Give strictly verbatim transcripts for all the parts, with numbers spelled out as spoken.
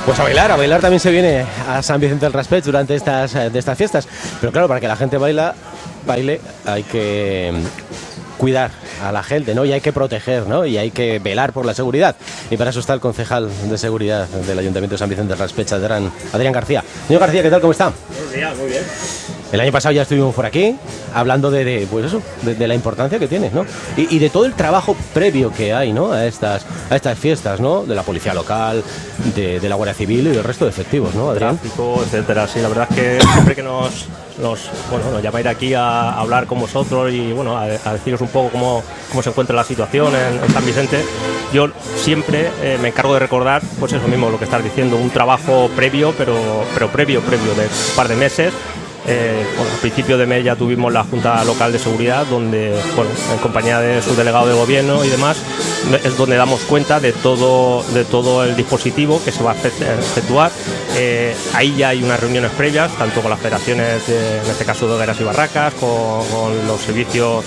Pues a bailar, a bailar también se viene a San Vicente del Raspeig durante estas, de estas fiestas. Pero claro, para que la gente baila, baile hay que cuidar a la gente, ¿no? Y hay que proteger, ¿no? Y hay que velar por la seguridad. Y para eso está el concejal de seguridad del Ayuntamiento de San Vicente del Raspeig, Adrián, Adrián García. Señor García, ¿qué tal? ¿Cómo está? Buenos días, muy bien. El año pasado ya estuvimos por aquí hablando de, de pues eso, de, de la importancia que tiene, ¿no? Y, y de todo el trabajo previo que hay, ¿no? A estas, a estas fiestas, ¿no? De la policía local, de, de la Guardia Civil y del resto de efectivos, ¿no, Adrián? Tráfico, etcétera. Sí, la verdad es que siempre que nos, nos bueno, nos llamáis aquí a, a hablar con vosotros y bueno, a, a deciros un poco cómo, cómo se encuentra la situación en, en San Vicente, yo siempre eh, me encargo de recordar, pues eso mismo, lo que estás diciendo, un trabajo previo, pero, pero previo, previo de un par de meses. Eh, bueno, al principio de mes ya tuvimos la Junta Local de Seguridad, donde, bueno, en compañía de su delegado de gobierno y demás, es donde damos cuenta de todo, de todo el dispositivo que se va a efectuar. Eh, ahí ya hay unas reuniones previas, tanto con las federaciones, de, en este caso de hogueras y barracas, con, con los servicios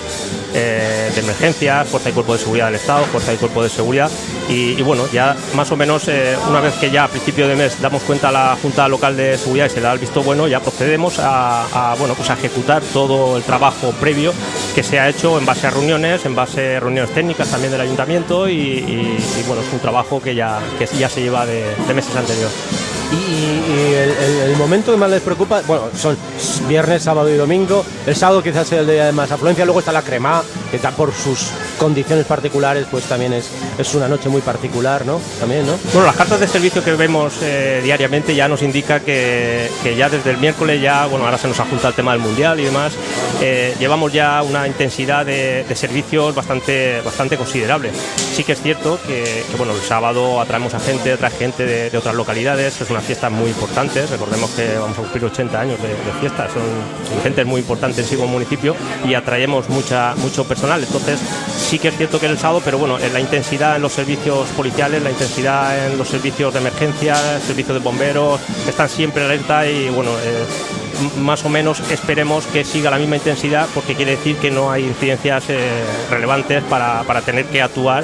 eh, de emergencias, Fuerza y Cuerpo de Seguridad del Estado, Fuerza y Cuerpo de Seguridad, y, y bueno, ya más o menos eh, una vez que ya a principio de mes damos cuenta a la Junta Local de Seguridad y se le da el visto bueno, ya procedemos a A, a, bueno, pues a ejecutar todo el trabajo previo que se ha hecho en base a reuniones, en base a reuniones técnicas también del ayuntamiento y, y, y bueno, es un trabajo que ya, que ya se lleva de, de meses anteriores. Y, y el, el, el momento que más les preocupa, bueno, son viernes, sábado y domingo. El sábado quizás sea el día de más afluencia, luego está la crema, que está por sus condiciones particulares, pues también es, es una noche muy particular, ¿no? También, ¿no? Bueno, las cartas de servicio que vemos eh, diariamente ya nos indica que, que ya desde el miércoles ya, bueno, ahora se nos ha juntado el tema del Mundial y demás, eh, llevamos ya una intensidad de, de servicios bastante, bastante considerable. Sí que es cierto que, que bueno, el sábado atraemos a gente, trae gente de, de otras localidades, es una fiestas muy importantes, recordemos que vamos a cumplir ochenta años de, de fiestas, son, son gente muy importante en sí como municipio y atraemos mucha, mucho personal, entonces sí que es cierto que es el sábado, pero bueno, la intensidad en los servicios policiales, la intensidad en los servicios de emergencia, servicios de bomberos, están siempre alerta y bueno, eh, más o menos esperemos que siga la misma intensidad porque quiere decir que no hay incidencias eh, relevantes para, para tener que actuar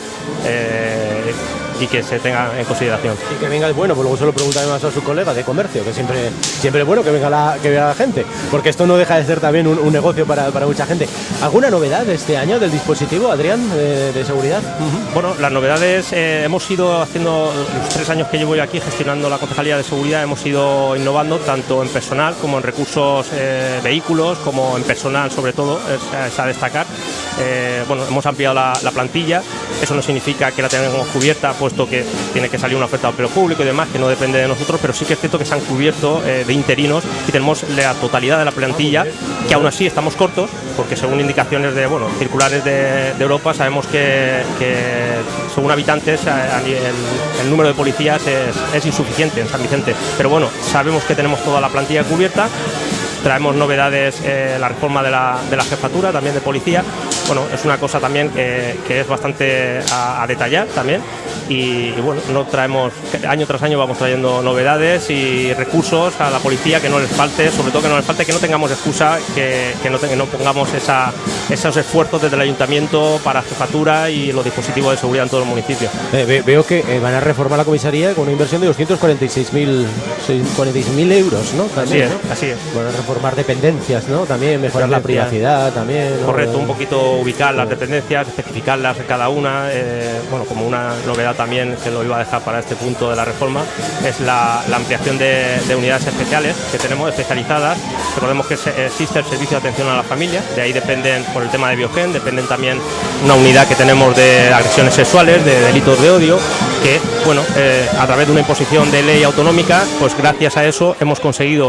eh, y que se tenga en consideración. Y que venga el bueno, pues luego se lo preguntaré más a su colega de comercio, que siempre, siempre es bueno que venga la, que venga la gente, porque esto no deja de ser también un, un negocio para, para mucha gente. ¿Alguna novedad de este año del dispositivo, Adrián, de, de seguridad? Uh-huh. Bueno, las novedades, eh, hemos ido haciendo, los tres años que llevo yo aquí gestionando la Concejalía de Seguridad, hemos ido innovando tanto en personal como en recursos, eh, vehículos, como en personal sobre todo, es, es a destacar. Eh, bueno, hemos ampliado la, la plantilla, eso no significa que la tengamos cubierta, puesto que tiene que salir una oferta de empleo público y demás, que no depende de nosotros, pero sí que es cierto que se han cubierto eh, de interinos y tenemos la totalidad de la plantilla, que aún así estamos cortos, porque según indicaciones de, bueno, circulares de, de Europa, sabemos que, que según habitantes a, a nivel, el, el número de policías es, es insuficiente en San Vicente, pero bueno, sabemos que tenemos toda la plantilla cubierta. Traemos novedades, eh, la reforma de la, de la jefatura también de policía. Bueno, es una cosa también que, que es bastante a, a detallar también y, y bueno, no traemos, año tras año vamos trayendo novedades y recursos a la policía, que no les falte, sobre todo que no les falte, que no tengamos excusa, que, que, no, que no pongamos esa, esos esfuerzos desde el ayuntamiento para jefatura y los dispositivos de seguridad en todo el municipio. Eh, ve, veo que eh, van a reformar la comisaría con una inversión de doscientos cuarenta y seis mil euros, ¿no? También, así es, ¿no? así es. Van a reformar dependencias, ¿no? También mejorar la privacidad, también, ¿no? Correcto, un poquito ubicar las dependencias, especificarlas cada una, eh, bueno, como una novedad también que lo iba a dejar para este punto de la reforma, es la, la ampliación de, de unidades especiales que tenemos especializadas. Recordemos que se, existe el servicio de atención a la familia, de ahí dependen, por el tema de Biogen, dependen también una unidad que tenemos de agresiones sexuales, de delitos de odio, que, bueno, eh, a través de una imposición de ley autonómica, pues gracias a eso hemos conseguido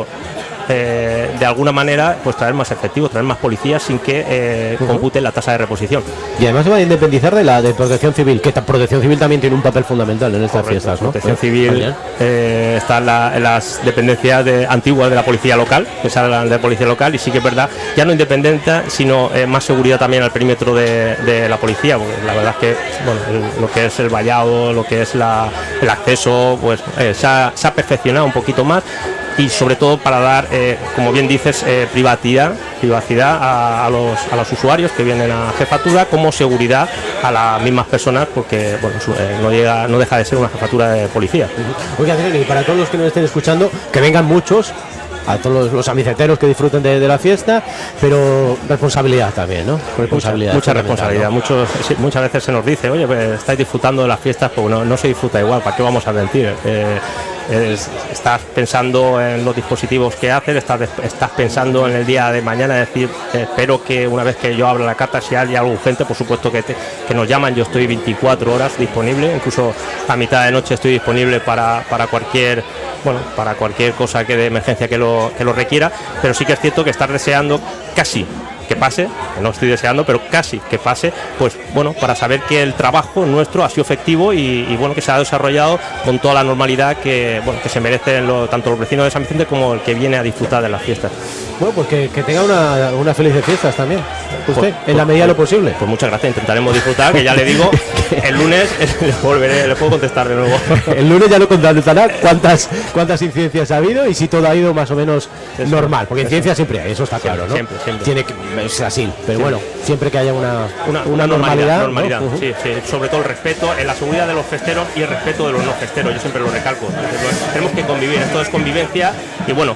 Eh, de alguna manera pues traer más efectivos, traer más policías sin que eh, uh-huh. compute la tasa de reposición. Y además se va a independizar de la de Protección Civil, que Protección Civil también tiene un papel fundamental en estas Correcto. fiestas, ¿no? Protección Civil eh, está en, la, en las dependencias de, antiguas de la policía local, que es la de policía local, y sí que es verdad, ya no independiente, sino eh, más seguridad también al perímetro de, de la policía, porque la verdad es que bueno, el, lo que es el vallado, lo que es la, el acceso, pues eh, se, ha, se ha perfeccionado un poquito más. y sobre todo para dar, eh, como bien dices, eh, privacidad, privacidad a, a, los, a los usuarios que vienen a jefatura, como seguridad a las mismas personas, porque bueno, eh, no llega, no deja de ser una jefatura de policía. Oiga, y para todos los que nos estén escuchando, que vengan muchos, a todos los, los ambicenteros que disfruten de, de la fiesta, pero responsabilidad también, ¿no? Responsabilidad. Mucha, mucha responsabilidad. ¿No? Muchos, muchas veces se nos dice, oye, pues estáis disfrutando de las fiestas, pues no, no se disfruta igual, ¿para qué vamos a mentir? Eh, es, estás pensando en los dispositivos que haces, estás, estás pensando en el día de mañana, es decir, eh, espero que una vez que yo abra la carta, si hay algo urgente, por supuesto que, te, que nos llaman, yo estoy veinticuatro horas disponible, incluso a mitad de noche estoy disponible para, para cualquier bueno, para cualquier cosa que de emergencia que lo, que lo requiera, pero sí que es cierto que estar deseando casi que pase, que no estoy deseando, pero casi que pase, pues bueno, para saber que el trabajo nuestro ha sido efectivo y, y bueno, que se ha desarrollado con toda la normalidad que, bueno, que se merecen lo, tanto los vecinos de San Vicente como el que viene a disfrutar de las fiestas. Bueno, pues que, que tenga una, una felices fiestas también, usted, pues, en pues, la medida de lo posible. Pues muchas gracias, intentaremos disfrutar, que ya le digo, el lunes le volveré, le puedo contestar de nuevo. El lunes ya lo contestará cuántas, cuántas incidencias ha habido y si todo ha ido más o menos eso, normal, porque incidencias siempre hay, eso está claro, ¿no? Siempre, siempre. Tiene que, es así, pero sí. Bueno, siempre que haya una, una, una, una normalidad, normalidad, ¿no? normalidad. Uh-huh. sí, sí, sobre todo el respeto, en la seguridad de los festeros y el respeto de los no festeros, yo siempre lo recalco. Tenemos que convivir, esto es convivencia y bueno,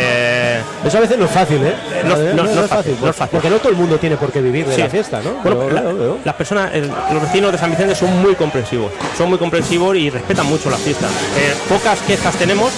eh, eso a veces no es fácil, ¿eh? No, no, no, no, es fácil, no es fácil, porque no todo el mundo tiene por qué vivir de sí. la fiesta, ¿no? Bueno, pero, la, no, no. las personas, el, los vecinos de San Vicente son muy comprensivos, son muy comprensivos y respetan mucho la fiesta. Eh, pocas quejas tenemos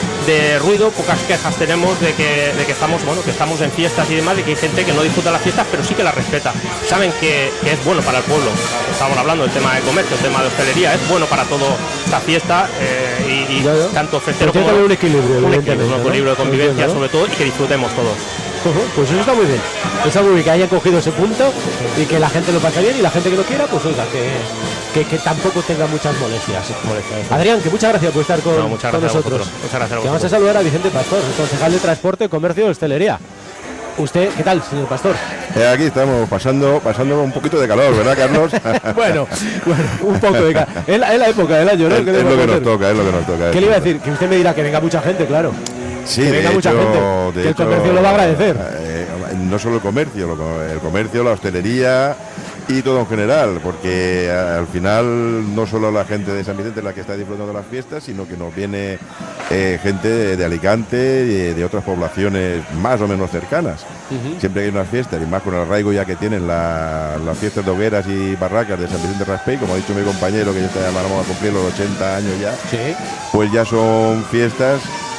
de ruido, pocas quejas tenemos de que, de que estamos, bueno, que estamos en fiestas y demás, de que hay gente que no disfruta las fiestas, pero sí que las respeta. Saben que, que es bueno para el pueblo. Estamos hablando del tema de comercio, el tema de hostelería, es bueno para toda esta fiesta eh, y, y ya, ya. tanto festero como un equilibrio, un equilibrio, un equilibrio de convivencia, ¿no? Sobre todo, y que disfrutemos todos. Uh-huh, pues eso está muy bien. Está muy bien que hayan cogido ese punto y que la gente lo pase bien y la gente que lo quiera, pues oiga, que, que, que tampoco tenga muchas molestias. molestias. Adrián, que muchas gracias por estar con, no, muchas con nosotros. Muchas gracias a que vamos a saludar a Vicente Pastor, el concejal de Transporte, Comercio y Hostelería. ¿Usted qué tal, señor Pastor? Eh, aquí estamos pasando pasando un poquito de calor, ¿verdad, Carlos? bueno, bueno, un poco de calor. Es, es la época del año, ¿no? Es, es lo que nos toca, es lo que nos toca. ¿Qué le iba a decir? Que usted me dirá que venga mucha gente, claro. Sí, que venga de mucha hecho, gente, de que hecho, el comercio lo va a agradecer. Eh, no solo el comercio, el comercio, la hostelería y todo en general, porque al final no solo la gente de San Vicente es la que está disfrutando de las fiestas, sino que nos viene eh, gente de, de Alicante y de, de otras poblaciones más o menos cercanas. Uh-huh. Siempre que hay unas fiestas, y más con el arraigo ya que tienen la, las fiestas de hogueras y barracas de San Vicente Raspey, como ha dicho mi compañero, que ya está, vamos a cumplir los ochenta años ya, ¿sí? Pues ya son fiestas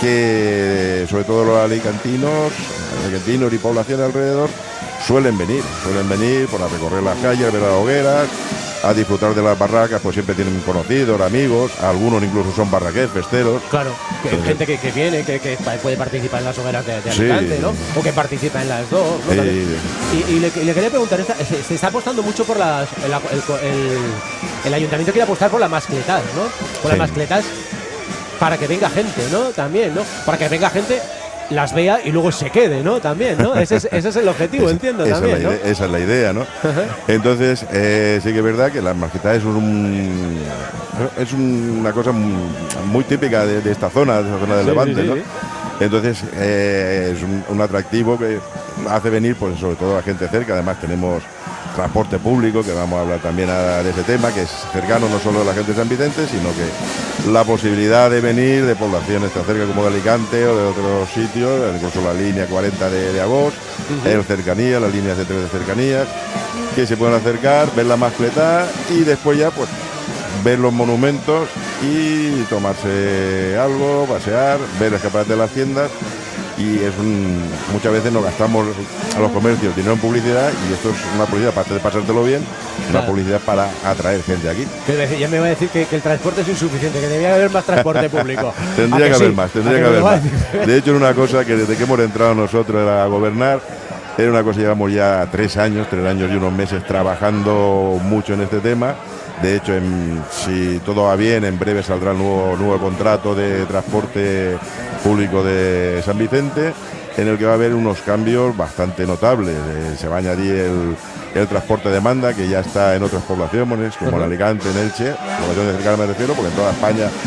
que sobre todo los alicantinos, alicantinos y poblaciones alrededor suelen venir, suelen venir por a recorrer las calles, a ver las hogueras, a disfrutar de las barracas, pues siempre tienen conocidos, amigos, algunos incluso son barraqueros, festeros. Claro, que hay gente que, que viene, que, que puede participar en las hogueras de, de Alicante, sí, ¿no? O que participa en las dos, ¿no? Sí. Y, y, le, y le quería preguntar, se, se está apostando mucho por las, el, el, el, el ayuntamiento quiere apostar por las mascletas, ¿no? Por sí. las mascletas para que venga gente, ¿no? También, ¿no? Para que venga gente, las vea y luego se quede, ¿no? También, ¿no? Ese es, ese es el objetivo, entiendo, esa también, es la ¿no? idea, esa es la idea, ¿no? Uh-huh. Entonces, eh, sí que es verdad que la mascleta es un es una cosa muy, muy típica de, de esta zona, de esta zona del sí, Levante, sí, ¿no? Sí. Entonces, eh, es un, un atractivo que hace venir, pues sobre todo a gente cerca. Además tenemos transporte público, que vamos a hablar también a, de ese tema, que es cercano no solo a la gente de San Vicente, sino que la posibilidad de venir de poblaciones tan cerca como de Alicante o de otros sitios, incluso la línea cuarenta de, de agosto, uh-huh. el cercanía, las líneas de tren de cercanías, que se pueden acercar, ver la mascleta y después ya pues ver los monumentos y tomarse algo, pasear, ver el escaparate de las tiendas. Y es un, muchas veces nos gastamos a los comercios dinero en publicidad y esto es una publicidad, aparte de pasártelo bien, claro. Una publicidad para atraer gente aquí. Ya me va a decir que, que el transporte es insuficiente, que debía haber más transporte público. Tendría que haber sí? más, tendría que, que haber más. De hecho, es una cosa que desde que hemos entrado nosotros a gobernar, era una cosa que llevamos ya tres años, tres años y unos meses trabajando mucho en este tema. De hecho, en, si todo va bien, en breve saldrá el nuevo, nuevo contrato de transporte público de San Vicente, en el que va a haber unos cambios bastante notables. Eh, se va a añadir el, el transporte de demanda, que ya está en otras poblaciones, como uh-huh. en Alicante, en Elche, poblaciones cercanas me refiero, porque en toda España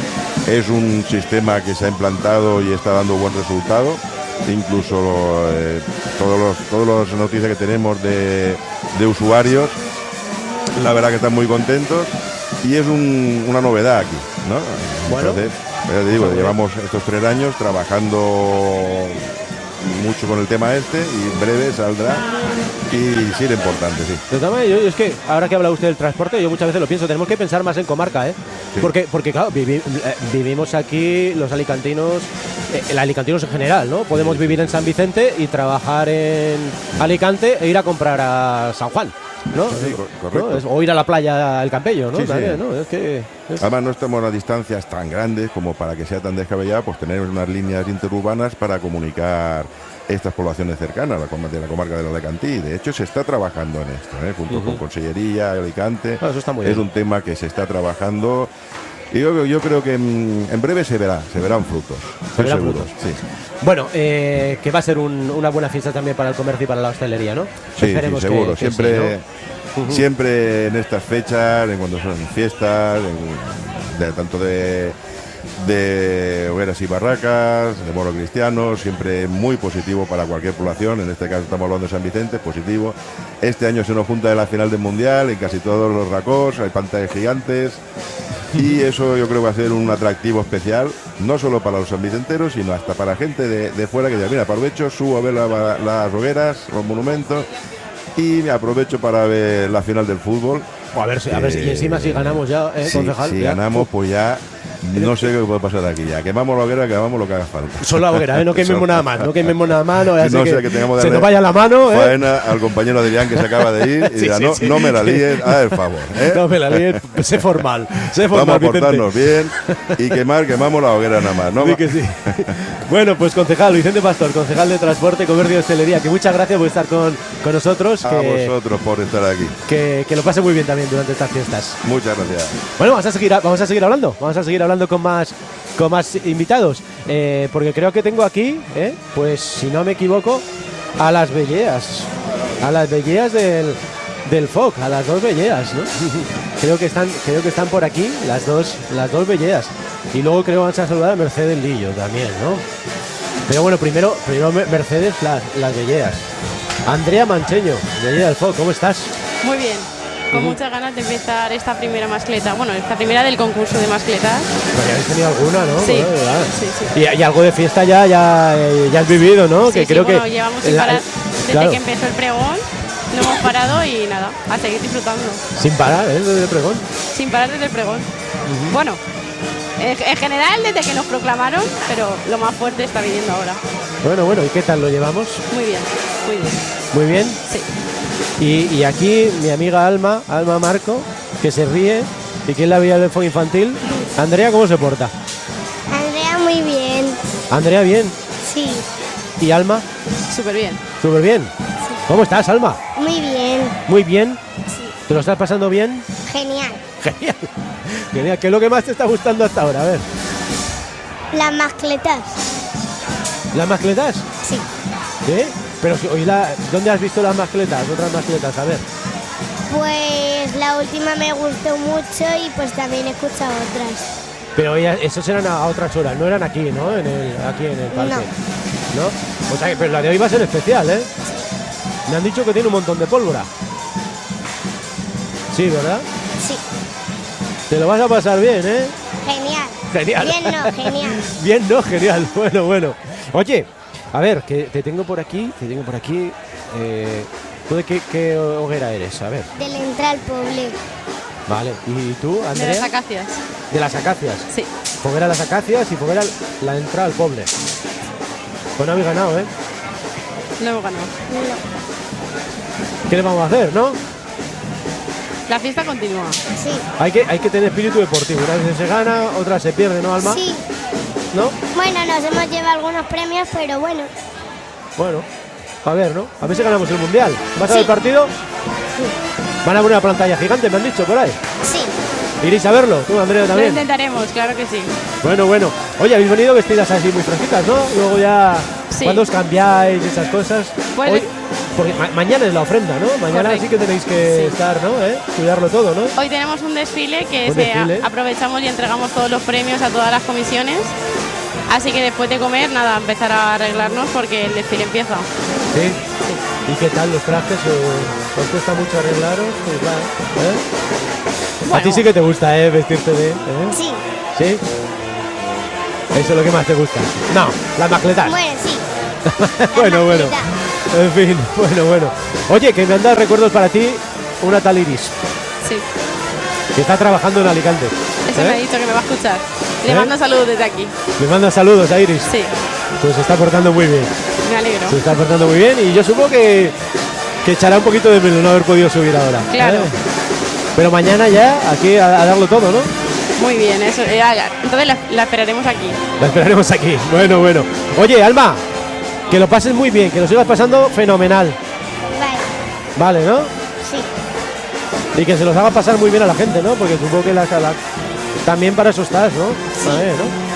Es un sistema que se ha implantado y está dando buen resultado. Incluso eh, todos los, todas las noticias que tenemos de, de usuarios, la verdad que están muy contentos y es un, una novedad aquí, ¿no? Bueno, entonces, ya te digo, llevamos estos tres años trabajando mucho con el tema este y en breve saldrá y sí era importante, sí. De todas maneras, yo, es que ahora que habla usted del transporte, yo muchas veces lo pienso, tenemos que pensar más en comarca, ¿eh? Sí. Porque, porque claro, vivi, eh, vivimos aquí los alicantinos, eh, el alicantinos en general, ¿no? Podemos sí, vivir en San Vicente y trabajar en Alicante e ir a comprar a San Juan, ¿no? Sí, correcto. ¿No? Es, o ir a la playa al Campello, ¿no? Sí, sí. También, ¿no? Es que es... Además no estamos a distancias tan grandes como para que sea tan descabellada, pues tenemos unas líneas interurbanas para comunicar estas poblaciones cercanas, la, de la comarca del Alicantí. De hecho, se está trabajando en esto, ¿eh? Junto uh-huh. con Consellería, Alicante. Ah, eso está muy es bien. un tema que se está trabajando y yo, yo creo que en, en breve se verá, se verán frutos. Estoy verán seguro. frutos. Sí. Bueno, eh, que va a ser un, una buena fiesta también para el comercio y para la hostelería, ¿no? Sí, sí seguro. Que, siempre, que sí, ¿no? uh-huh. siempre en estas fechas, en cuando son fiestas, en, de, tanto de de hogueras y barracas, de moros cristianos, siempre muy positivo para cualquier población. En este caso estamos hablando de San Vicente, positivo. Este año se nos junta de la final del Mundial, en casi todos los racós, hay pantallas gigantes y eso yo creo que va a ser un atractivo especial, no solo para los sanvicenteros, sino hasta para gente de, de fuera que diga, mira, aprovecho, subo a ver la, las hogueras, los monumentos y me aprovecho para ver la final del fútbol. O a ver si, a ver si y encima si ganamos ya, ¿eh, sí, concejal? Si ya. ganamos, pues ya no sé qué puede pasar aquí ya. Quemamos la hoguera, quemamos lo que haga falta. Solo la hoguera, ¿eh? No quememos nada más, no quememos nada más. No, no sea que, que, que tengamos se nos vaya la mano, ¿eh? Faena al compañero Adrián que se acaba de ir y sí, diga, sí, no, sí. no me la líes, haz el favor, ¿eh? No me la líes, sé formal, sé formal, vamos a portarnos bien y quemar, quemamos la hoguera nada más, ¿no? Sí que sí. Bueno, pues concejal Vicente Pastor, concejal de Transporte, Comercio y Hostelería, que muchas gracias por estar con, con nosotros. A que, vosotros por estar aquí. Que, que lo pase muy bien también durante estas fiestas. Muchas gracias. Bueno, vamos a seguir, vamos a seguir hablando, vamos a seguir hablando con más, con más invitados, eh, porque creo que tengo aquí, eh, pues si no me equivoco, a las belleas, a las belleas del, del F O C, a las dos belleas, ¿no? creo que están, creo que están por aquí las dos, las dos belleas. Y luego creo que vamos a saludar a Mercedes Lillo también, ¿no? Pero bueno, primero, primero Mercedes, las, las belleas. Andrea Mancheño, bellea del F O C, ¿cómo estás? Muy bien. Con uh-huh. muchas ganas de empezar esta primera mascleta. Bueno, esta primera del concurso de mascletas. Pero ya habéis tenido alguna, ¿no? Sí, bueno, sí, sí. Y, y algo de fiesta ya ya, ya has vivido, ¿no? Sí, que sí, creo bueno, que llevamos sin la, parar desde claro. que empezó el pregón. No hemos parado y nada, a seguir disfrutando. Sin parar, ¿eh? Desde el pregón. Sin parar desde el pregón. Uh-huh. Bueno, en general desde que nos proclamaron, pero lo más fuerte está viniendo ahora. Bueno, bueno, ¿y qué tal lo llevamos? Muy bien, muy bien. ¿Muy bien? Sí. Y, y aquí mi amiga Alma, Alma Marco, que se ríe y que es la vida del F O infantil. Andrea, ¿cómo se porta? Andrea, muy bien. Andrea, bien. Sí. ¿Y Alma? Súper bien. Súper bien. Sí. ¿Cómo estás, Alma? Muy bien. Muy bien. Sí. ¿Te lo estás pasando bien? Genial. Genial. Genial. ¿Qué es lo que más te está gustando hasta ahora? A ver. Las mascletas. ¿Las mascletas? Sí. ¿Qué? Pero hoy la, ¿dónde has visto las mascletas? Otras mascletas, a ver. Pues la última me gustó mucho y pues también he escuchado otras. Pero ellas, esos eran a otras horas, no eran aquí, ¿no? En el, aquí en el parque. No. ¿No? O sea, que, pero la de hoy va a ser especial, ¿eh? Me han dicho que tiene un montón de pólvora. Sí, ¿verdad? Sí. Te lo vas a pasar bien, ¿eh? Genial. Genial. Bien, no, genial. Bien, no, genial. Bueno, bueno. Oye, a ver, que te tengo por aquí, te tengo por aquí. Eh, ¿Tú de qué, qué hoguera eres? A ver. Del Entral Poble. Vale. ¿Y tú, Andrea? De las acacias. De las acacias. Sí. Foguera las acacias y foguera la entrada al Poble. Pues no habéis ganado, ¿eh? No hemos ganado. No. ¿Qué le vamos a hacer, no? La fiesta continúa. Sí. Hay que, hay que tener espíritu deportivo. Una vez se gana, otra se pierde, ¿no, Alma? Sí. ¿No? Bueno, nos hemos llevado algunos premios, pero bueno. Bueno, a ver, ¿no? A ver si ganamos el Mundial. ¿Vas a ver Sí. el partido? Sí. Van a poner una pantalla gigante, me han dicho, por ahí. Sí. ¿Iréis a verlo? ¿Tú, Andrea, Lo también? intentaremos, claro que sí. Bueno, bueno. Oye, habéis venido vestidas así muy fresquitas, ¿no? Luego ya, Sí. ¿cuándo os cambiáis y esas cosas? Pues Hoy, porque ma mañana es la ofrenda, ¿no? Mañana Correcto. sí que tenéis que Sí. estar, ¿no? ¿Eh? Cuidarlo todo, ¿no? Hoy tenemos un desfile que Un se desfile. a- aprovechamos y entregamos todos los premios a todas las comisiones. Así que después de comer, nada, empezar a arreglarnos porque el desfile empieza. Sí. ¿Y qué tal los trajes? Eh, ¿Os cuesta mucho arreglaros? Pues va, ¿eh? A Bueno. ti sí que te gusta, ¿eh? Vestirte de... ¿eh? Sí. ¿Sí? Eso es lo que más te gusta. No, las macletas. Bueno, sí. bueno, bueno. macleta. En fin, bueno, bueno. Oye, que me han dado recuerdos para ti una tal Iris, Sí, que está trabajando en Alicante. eso ¿Eh? me ha dicho que me va a escuchar. Le ¿Eh? mando saludos desde aquí. Me manda saludos a Iris. Sí, Pues se está portando muy bien. me alegro. Se está portando muy bien y yo supongo que, que echará un poquito de menos no haber podido subir ahora. Claro. ¿eh? Pero mañana ya aquí a, a darlo todo, ¿no? Muy bien, eso. eh, haga. Entonces la, la esperaremos aquí. La esperaremos aquí. Bueno, bueno. Oye, Alma, que lo pases muy bien, que lo sigas pasando fenomenal. Vale. Vale, ¿no? Sí. Y que se los haga pasar muy bien a la gente, ¿no? Porque supongo que la, la- también para eso estás, ¿no? Vale,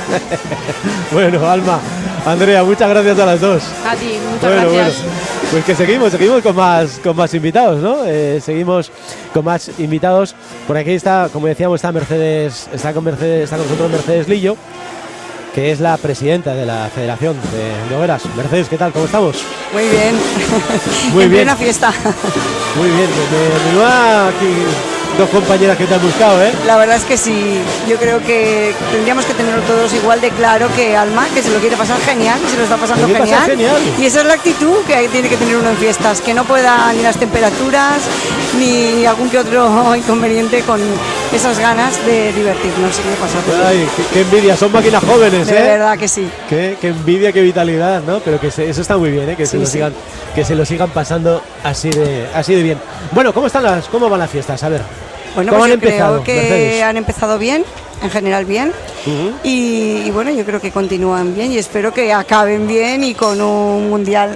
¿no? Bueno, Alma, Andrea, muchas gracias a las dos. A ti, muchas Bueno, gracias. bueno. Pues que seguimos, seguimos con más, con más invitados, ¿no? Eh, seguimos con más invitados. Por aquí está, como decíamos, está Mercedes, está con Mercedes, está con nosotros Mercedes Lillo, que es la presidenta de la Federación de, de Hogueras. Mercedes, ¿qué tal? ¿Cómo estamos? Muy bien. Muy en bien. plena fiesta. Muy bien, me, me, me va aquí dos compañeras que te han buscado, ¿eh? La verdad es que sí. Yo creo que tendríamos que tenerlo todos igual de claro que Alma, que se lo quiere pasar genial, se lo está pasando Se lo quiere genial. pasar genial. Y esa es la actitud que tiene que tener uno en fiestas, que no pueda ni las temperaturas ni, ni algún que otro inconveniente con esas ganas de divertirnos y de pasarlo bien. Ay, qué, qué envidia, son máquinas jóvenes, De ¿eh? verdad que sí. Qué, qué envidia, qué vitalidad, ¿no? Pero que se- eso está muy bien, ¿eh? Que se Sí, lo sí. sigan, que se lo sigan pasando así de, así de bien. Bueno, ¿cómo están las, cómo van las fiestas? A ver. Bueno, ¿Cómo pues han yo empezado, creo que Mercedes? han empezado bien, en general bien. Ujú. y, y bueno, yo creo que continúan bien y espero que acaben bien y con un mundial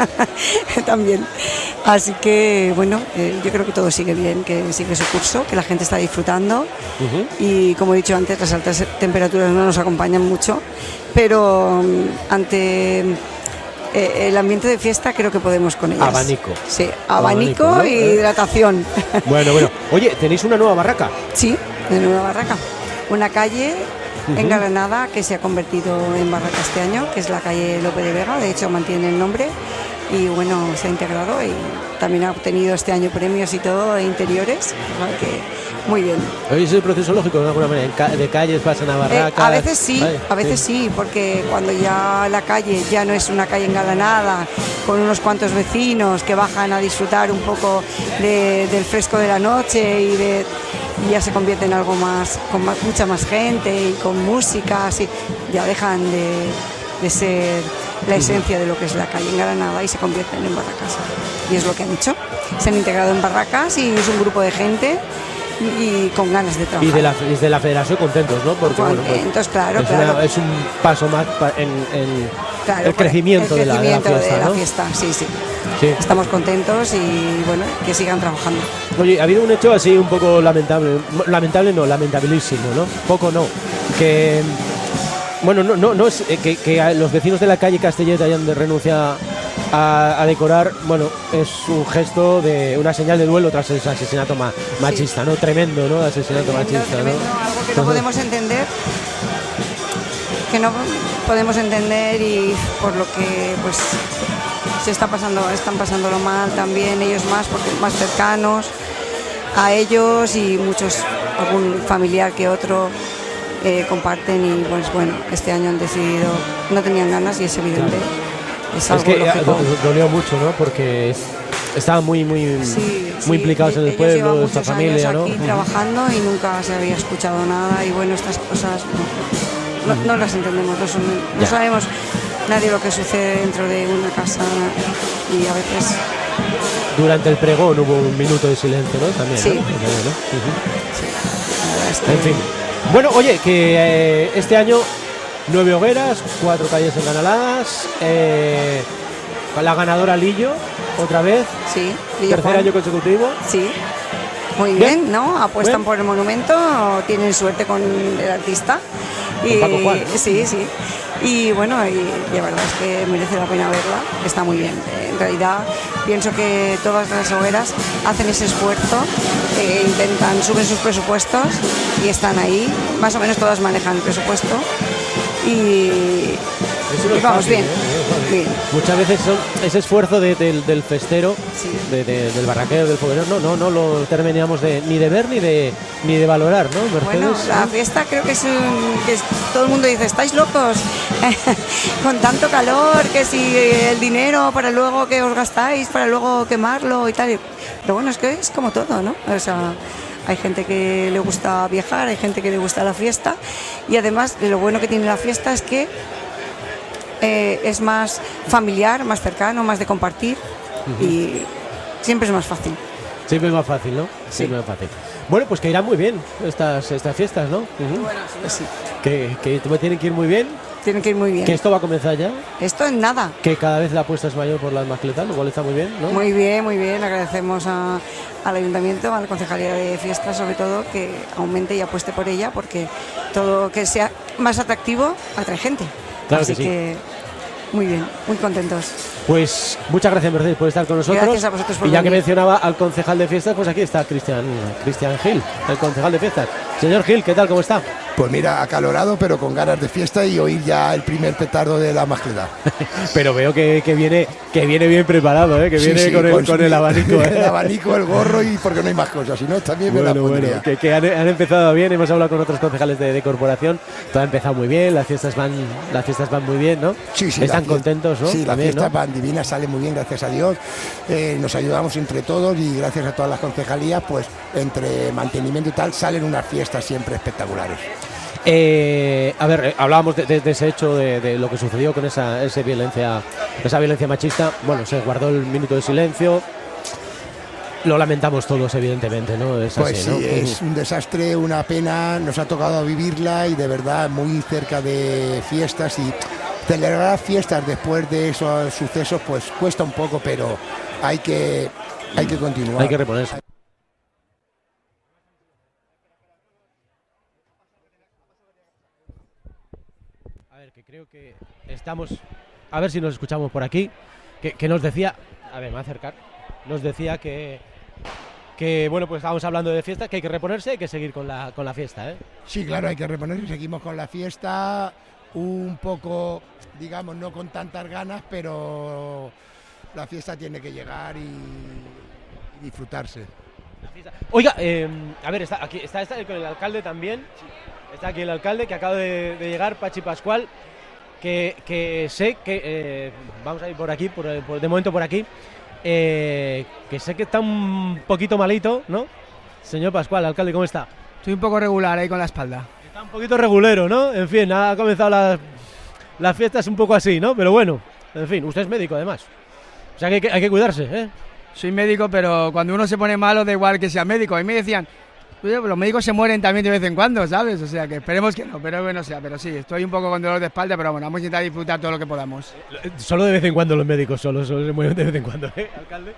también. Así que bueno, eh, yo creo que todo sigue bien, que sigue su curso, que la gente está disfrutando. Ujú. Y como he dicho antes, las altas temperaturas no nos acompañan mucho, pero mm, ante eh, el ambiente de fiesta creo que podemos con ellas. Abanico. Sí, abanico, Abanico, ¿no? y Eh. hidratación. Bueno, bueno. Oye, ¿tenéis una nueva barraca? Sí, de Nueva Barraca. Una calle Ujú. en Granada que se ha convertido en barraca este año, que es la calle López de Vega, de hecho mantiene el nombre y bueno, se ha integrado y también ha obtenido este año premios y todo de interiores, o sea que muy bien. ¿Oye, es el proceso lógico de alguna manera? En ca- de calles pasan a Eh, barracas. a veces sí, Vale, a veces sí, porque cuando ya la calle ya no es una calle engalanada, con unos cuantos vecinos que bajan a disfrutar un poco de- del fresco de la noche y, de, y ya se convierte en algo más, con más- mucha más gente y con música, así, ya dejan de, de ser la esencia de lo que es la calle engalanada y se convierten en barracas. Y es lo que han hecho. Se han integrado en barracas y es un grupo de gente y, y con ganas de trabajar. Y de la, desde la federación contentos, ¿no? Porque bueno, pues, Contentos, claro, es, claro. una- es un paso más pa- en, en Claro, el crecimiento, el de, la, de la crecimiento fiesta, de la ¿no? fiesta, sí, sí. Sí. Estamos contentos y bueno, que sigan trabajando. Oye, ha habido un hecho así un poco lamentable, lamentable no, lamentabilísimo, ¿no? Poco no, que bueno, no, no, no es eh, que, que a los vecinos de la calle Castellet hayan de renunciar a, a decorar, bueno, es un gesto de una señal de duelo tras ese asesinato ma- machista, ¿no? Tremendo, ¿no? Asesinato Tremendo, machista, tremendo, ¿no? algo que no Ajá. podemos entender, que no podemos entender y por lo que pues se está pasando, están pasándolo mal también ellos más, porque más cercanos a ellos y muchos, algún familiar que otro eh, comparten y pues bueno, este año han decidido, no tenían ganas y es evidente, es algo Es que eh, lógico. do- dolió mucho, ¿no? Porque es- estaban muy, muy, Sí, muy sí, implicados en el ellos pueblo, llevan esta muchos familia, años ¿no? aquí Ujú. trabajando y nunca se había escuchado nada y bueno, estas cosas no, no- no las entendemos, no, son- no Ya. sabemos nadie lo que sucede dentro de una casa y a veces Durante el pregón hubo un minuto de silencio, ¿no? También, Sí. ¿no? También, ¿no? Ujú. la verdad es que En fin. Bueno, oye, que eh, este año nueve hogueras, cuatro calles enganaladas, eh, la ganadora Lillo, otra vez, sí, Lillo tercer Juan, año consecutivo. sí. Muy Bien. bien, ¿no? Apuestan Bien. por el monumento, tienen suerte con el artista. Con Paco Juan, ¿no? Sí, sí. Y bueno, y, y la verdad es que merece la pena verla, está muy bien. En realidad pienso que todas las hogueras hacen ese esfuerzo, eh, intentan, suben sus presupuestos y están ahí, más o menos todas manejan el presupuesto y, no y vamos fácil, bien, ¿eh? bien. Muchas veces son ese esfuerzo de, del, del festero, Sí. de, de, del barraquero, del foguero, no, no, no lo terminamos de, ni de ver ni de ni de valorar, ¿no, Mercedes? Bueno, la fiesta creo que es, un, que es todo el mundo dice, ¿estáis locos? Con tanto calor, que si el dinero para luego que os gastáis, para luego quemarlo y tal. Pero bueno, es que es como todo, ¿no? O sea, hay gente que le gusta viajar, hay gente que le gusta la fiesta y además lo bueno que tiene la fiesta es que eh, es más familiar, más cercano, más de compartir uh-huh. y siempre es más fácil. Siempre es más fácil, ¿no? Sí. Siempre es más fácil. Bueno, pues que irán muy bien estas, estas fiestas, ¿no? Uh-huh. Bueno, sí, sí. Que, que tienen que ir muy bien. Tienen que ir muy bien. Que esto va a comenzar ya. Esto en nada. Que cada vez la apuesta es mayor por las mascletas, lo cual está muy bien, ¿no? Muy bien, muy bien. Agradecemos a, al Ayuntamiento, a la Concejalía de Fiestas, sobre todo, que aumente y apueste por ella, porque todo que sea más atractivo atrae gente. Claro Así que sí. que muy bien, muy contentos. Pues muchas gracias, Mercedes, por estar con nosotros. Gracias a vosotros por Y ya venir. que mencionaba al concejal de fiestas, pues aquí está Cristian Cristian Gil, el concejal de fiestas. Señor Gil, ¿qué tal? ¿Cómo está? Pues mira, acalorado, pero con ganas de fiesta y oír ya el primer petardo de la mascleta. Pero veo que, que viene que viene bien preparado, ¿eh? Que Sí, viene sí, con, el, con con su- el abanico. ¿eh? El abanico, el gorro y porque no hay más cosas, si no también me la Bueno, pondría. bueno, que, que han, han empezado bien, hemos hablado con otros concejales de, de corporación, todo ha empezado muy bien, las fiestas van las fiestas van muy bien, ¿no? Sí, sí, Están la fiesta- contentos, ¿no? Sí, las También, fiestas ¿no? van divinas, salen muy bien, gracias a Dios. Eh, nos ayudamos entre todos y gracias a todas las concejalías, pues entre mantenimiento y tal, salen unas fiestas siempre espectaculares. Eh, a ver, eh, hablábamos de, de- de ese hecho, de, de lo que sucedió con esa, esa violencia esa violencia machista. Bueno, se guardó el minuto de silencio. Lo lamentamos todos, evidentemente, ¿no? Es Pues así, sí, ¿no? es un desastre, una pena, nos ha tocado vivirla y de verdad muy cerca de fiestas y celebrar fiestas después de esos sucesos pues cuesta un poco, pero hay que, hay que continuar. Hay que reponerse. A ver, que creo que estamos. A ver si nos escuchamos por aquí. Que, que nos decía. A ver, me voy a acercar. Nos decía que. Que bueno, pues estábamos hablando de fiesta, que hay que reponerse, hay que seguir con la, con la fiesta, ¿eh? Sí, claro, hay que reponer y seguimos con la fiesta un poco, digamos, no con tantas ganas, pero la fiesta tiene que llegar y, y disfrutarse. Oiga, eh, a ver, está aquí está, está con el alcalde también. Está aquí el alcalde que acaba de, de llegar, Pachi Pascual, que, que sé que eh, vamos a ir por aquí, por, por- de momento por aquí, eh, que sé que está un poquito malito, ¿no? Señor Pascual, alcalde, ¿cómo está? Estoy un poco regular ahí con la espalda. Está un poquito regulero, ¿no? En fin, ha comenzado las, las fiestas un poco así, ¿no? Pero bueno, en fin, usted es médico además. O sea que hay que, hay que cuidarse, ¿eh? Soy médico, pero cuando uno se pone malo da igual que sea médico. A mí me decían, "Oye, los médicos se mueren también de vez en cuando, ¿sabes? O sea que esperemos que no, pero que no sea. Pero sí, estoy un poco con dolor de espalda, pero bueno, vamos a intentar disfrutar todo lo que podamos. Solo de vez en cuando los médicos, solo, solo se mueven de vez en cuando, ¿eh, alcalde?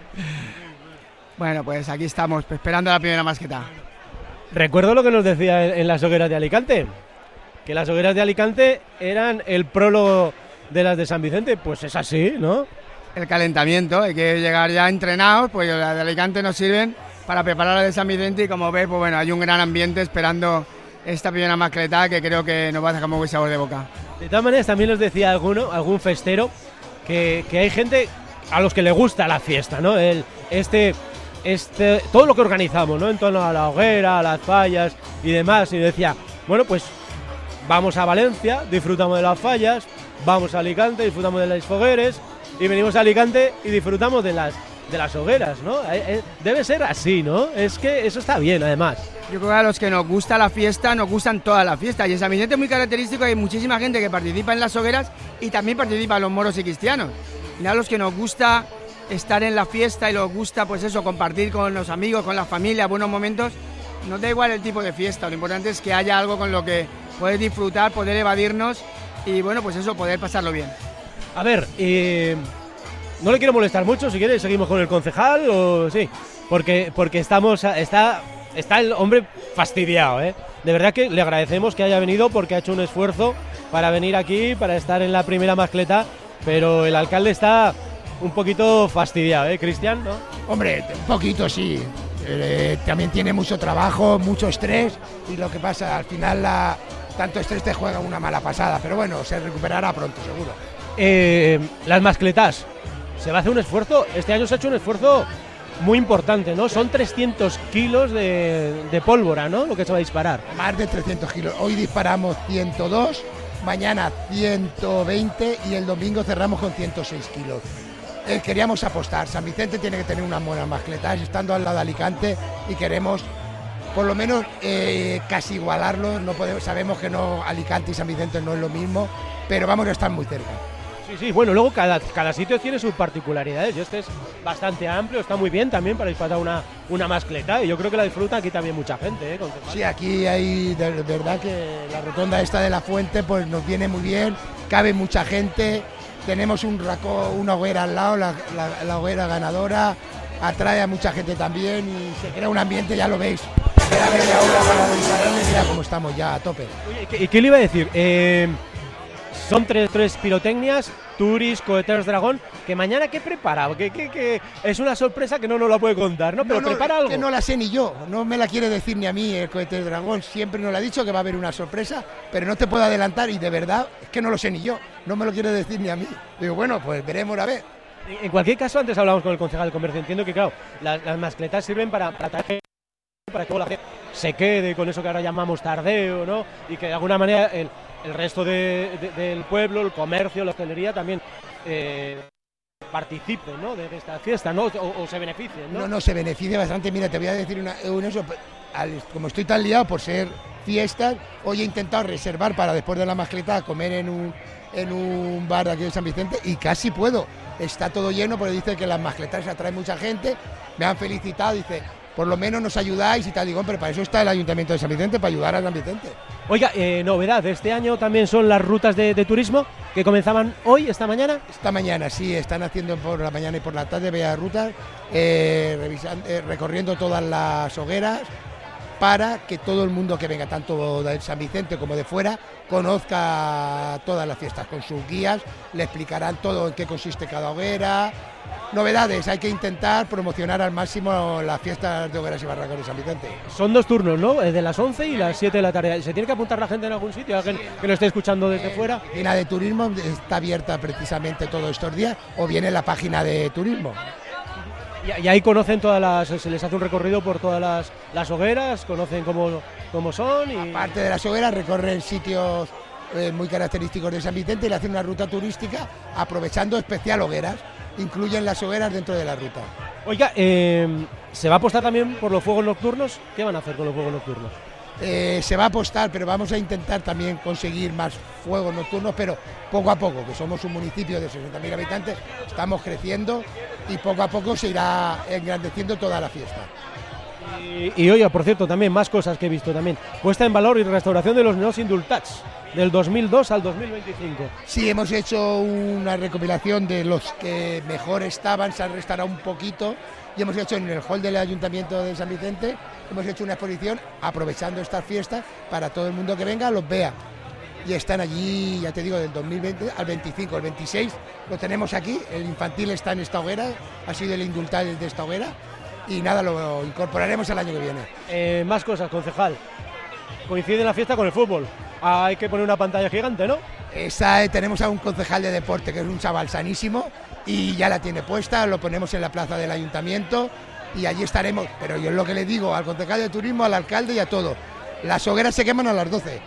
Bueno, pues aquí estamos, esperando la primera masqueta. Recuerdo lo que nos decía en, en las hogueras de Alicante, que las hogueras de Alicante eran el prólogo de las de San Vicente. Pues es así, ¿no? El calentamiento, hay que llegar ya entrenados, pues las de Alicante nos sirven para preparar la de San Vicente y como ves, pues bueno, hay un gran ambiente esperando esta primera mascleta que creo que nos va a dejar muy buen sabor de boca. De todas maneras, también nos decía alguno, algún festero, que, que hay gente a los que le gusta la fiesta, ¿no? El, este, este, todo lo que organizamos, ¿no? En torno a la hoguera, a las fallas y demás. Y decía, bueno, pues vamos a Valencia, disfrutamos de las fallas, vamos a Alicante, disfrutamos de las fogueres, y venimos a Alicante y disfrutamos de las, de las hogueras, ¿no? Eh, eh, Debe ser así, ¿no? Es que eso está bien, además. Yo creo que a los que nos gusta la fiesta, nos gustan todas las fiestas. Y en San Vicente es muy característico, hay muchísima gente que participa en las hogueras y también participa en los moros y cristianos. Y a los que nos gusta estar en la fiesta y nos gusta, pues eso, compartir con los amigos, con la familia, buenos momentos, no da igual el tipo de fiesta, lo importante es que haya algo con lo que poder disfrutar, poder evadirnos y bueno, pues eso, poder pasarlo bien. A ver, eh, no le quiero molestar mucho, si quiere seguimos con el concejal o sí, porque porque estamos está está el hombre fastidiado, ¿eh? De verdad que le agradecemos que haya venido porque ha hecho un esfuerzo para venir aquí, para estar en la primera mascleta, pero el alcalde está un poquito fastidiado, ¿eh, Cristian? ¿No? Hombre, un poquito sí. Eh, también tiene mucho trabajo, mucho estrés y lo que pasa, al final la, tanto estrés te juega una mala pasada, pero bueno, se recuperará pronto, seguro. Eh, las mascletas, ¿se va a hacer un esfuerzo? Este año se ha hecho un esfuerzo muy importante, ¿no? Son trescientos kilos de, de pólvora, ¿no? Lo que se va a disparar. Más de trescientos kilos. Hoy disparamos ciento dos, mañana ciento veinte y el domingo cerramos con ciento seis kilos. Eh, queríamos apostar. San Vicente tiene que tener unas buenas mascletas, estando al lado de Alicante, y queremos por lo menos eh, casi igualarlo. No podemos, sabemos que no, Alicante y San Vicente no es lo mismo, pero vamos a estar muy cerca. Sí, sí, bueno, luego cada, cada sitio tiene sus particularidades. Yo este es bastante amplio, está muy bien también para disparar una, una mascleta, y yo creo que la disfruta aquí también mucha gente, ¿eh? Sí, aquí hay, de, de verdad que la rotonda esta de la Fuente pues nos viene muy bien, cabe mucha gente, tenemos un raco, una hoguera al lado, la, la, la hoguera ganadora, atrae a mucha gente también y se crea un ambiente, ya lo veis. Queda media hora para disparar y mira cómo estamos ya a tope. Oye, ¿y qué, y qué le iba a decir? Eh... Son tres, tres pirotecnias, Turis, Coheteros Dragón, que mañana ¿qué prepara? Que, que, que es una sorpresa que no nos la puede contar, ¿no? Pero no, no, prepara algo. Que no la sé ni yo, no me la quiere decir ni a mí el Cohete Dragón, siempre nos lo ha dicho que va a haber una sorpresa, pero no te puedo adelantar y de verdad es que no lo sé ni yo, no me lo quiere decir ni a mí. Digo, bueno, pues veremos a ver. En cualquier caso, antes hablamos con el concejal de comercio, entiendo que claro, las, las mascletas sirven para, para traer, para que la gente se quede con eso que ahora llamamos tardeo, ¿no? Y que de alguna manera el el resto de, de, del pueblo, el comercio, la hostelería también eh, participen, ¿no? de, de esta fiesta, ¿no? O, o se beneficien, ¿no? No, no, se beneficia bastante. Mira, te voy a decir una, una eso, al, como estoy tan liado por ser fiestas, hoy he intentado reservar para después de la mascleta comer en un, en un bar de aquí de San Vicente y casi puedo. Está todo lleno porque dice que las mascletas atraen mucha gente, me han felicitado, dice, por lo menos nos ayudáis y tal. Digo, pero para eso está el Ayuntamiento de San Vicente, para ayudar a San Vicente. Oiga, eh, novedad de este año también son las rutas de, de turismo que comenzaban hoy, esta mañana. Esta mañana, sí, están haciendo por la mañana y por la tarde bellas rutas, eh, revisando, eh, recorriendo todas las hogueras para que todo el mundo que venga, tanto de San Vicente como de fuera, conozca todas las fiestas. Con sus guías le explicarán todo en qué consiste cada hoguera. Novedades, hay que intentar promocionar al máximo las fiestas de hogueras y barracas de San Vicente. Son dos turnos, ¿no? De las once y las siete de la tarde. ¿Se tiene que apuntar la gente en algún sitio? ¿Alguien que lo esté escuchando desde eh, fuera? La página de turismo está abierta precisamente todos estos días, o bien en la página de turismo. Y, y ahí conocen todas las, se les hace un recorrido por todas las, las hogueras, conocen cómo, cómo son. Y... Aparte de las hogueras, recorren sitios eh, muy característicos de San Vicente y le hacen una ruta turística aprovechando especial hogueras. Incluyen las hogueras dentro de la ruta. Oiga, eh, ¿se va a apostar también por los fuegos nocturnos? ¿Qué van a hacer con los fuegos nocturnos? Eh, se va a apostar, pero vamos a intentar también conseguir más fuegos nocturnos, pero poco a poco, que somos un municipio de sesenta mil habitantes, estamos creciendo y poco a poco se irá engrandeciendo toda la fiesta. Y, y oiga, por cierto, también más cosas que he visto también. Puesta en valor y restauración de los neos indultats del dos mil dos al dos mil veinticinco. Sí, hemos hecho una recopilación de los que mejor estaban, se han restaurado un poquito y hemos hecho en el hall del Ayuntamiento de San Vicente, hemos hecho una exposición aprovechando estas fiestas para todo el mundo que venga los vea. Y están allí, ya te digo, del dos mil veinte al veinticinco, el veintiséis lo tenemos aquí, el infantil está en esta hoguera, ha sido el indultal de esta hoguera y nada, lo incorporaremos el año que viene. Eh, más cosas, concejal. Coincide la fiesta con el fútbol. Hay que poner una pantalla gigante, ¿no? Esa, eh, tenemos a un concejal de deporte que es un chaval sanísimo y ya la tiene puesta, lo ponemos en la plaza del ayuntamiento y allí estaremos. Pero yo es lo que le digo al concejal de turismo, al alcalde y a todo. Las hogueras se queman a las doce.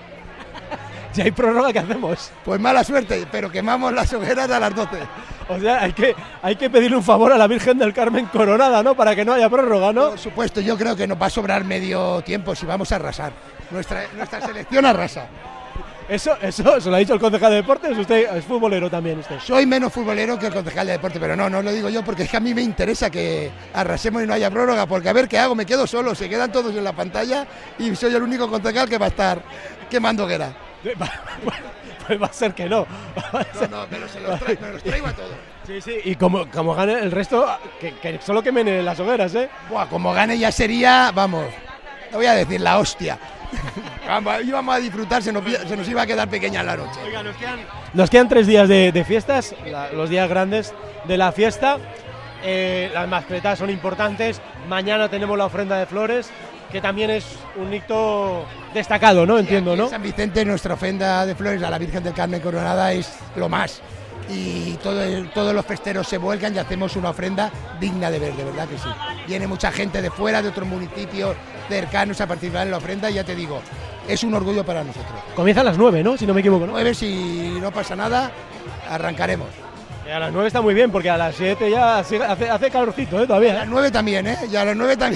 ¿Ya hay prórroga? ¿Qué hacemos? Pues mala suerte, pero quemamos las hogueras a las doce. O sea, hay que, hay que pedirle un favor a la Virgen del Carmen coronada, ¿no? Para que no haya prórroga, ¿no? Por supuesto, yo creo que nos va a sobrar medio tiempo si vamos a arrasar. Nuestra, nuestra selección arrasa. Eso, eso, ¿se lo ha dicho el concejal de deportes? ¿Usted es futbolero también? Usted. Soy menos futbolero que el concejal de deporte, pero no, no lo digo yo porque es que a mí me interesa que arrasemos y no haya prórroga, porque a ver qué hago, me quedo solo, se quedan todos en la pantalla y soy el único concejal que va a estar quemando hoguera. Pues va a ser que no. No, no, me los, se los, traigo, me los traigo a todos. Sí, sí, y como, como gane el resto, que, que solo quemen las hogueras, ¿eh? Buah, como gane ya sería, vamos, te voy a decir, la hostia. Íbamos a disfrutar, se nos, se nos iba a quedar pequeña la noche. Oiga, nos quedan, nos quedan tres días de, de fiestas, la, los días grandes de la fiesta. Eh, las mascletas son importantes. Mañana tenemos la ofrenda de flores, que también es un hito destacado, ¿no? Entiendo, ¿no? En San Vicente, nuestra ofrenda de flores a la Virgen del Carmen Coronada es lo más. Y todo el, todos los festeros se vuelcan y hacemos una ofrenda digna de ver, de verdad que sí. Viene mucha gente de fuera, de otros municipios cercanos a participar en la ofrenda y ya te digo, es un orgullo para nosotros. Comienza a las nueve, ¿no? Si no me equivoco, ¿no? nueve, si no pasa nada, arrancaremos. Y a las nueve está muy bien, porque a las siete ya hace, hace calorcito, ¿eh? Todavía. A las nueve también, ¿eh? Y a las nueve también.